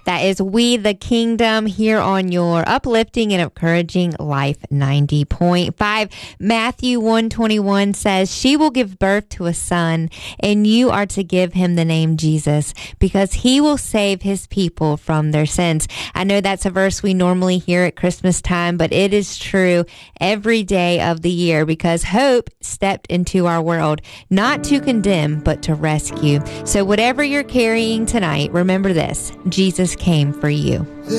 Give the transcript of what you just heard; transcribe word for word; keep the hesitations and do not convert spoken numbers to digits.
That is We the Kingdom here on your uplifting and encouraging Life ninety point five. Matthew one twenty-one says, "She will give birth to a son, and you are to give him the name Jesus, because he will save his people from their sins." I know that's a verse we normally hear at Christmas time, but it is true every day of the year, because hope stepped into our world, not to condemn, but to rescue. So whatever you're carrying tonight, remember this: Jesus came for you.